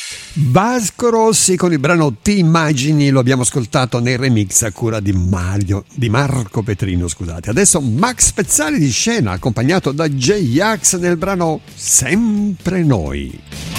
Vasco Rossi con il brano Ti immagini, lo abbiamo ascoltato nei remix a cura di Marco Petrino, scusate. Adesso Max Pezzali di scena accompagnato da J-Ax nel brano Sempre Noi.